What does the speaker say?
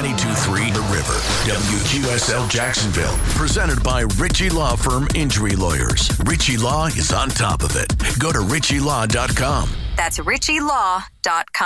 92.3 The River. WQSL Jacksonville. Presented by Ritchie Law Firm Injury Lawyers. Ritchie Law is on top of it. Go to ritchielaw.com. That's ritchielaw.com.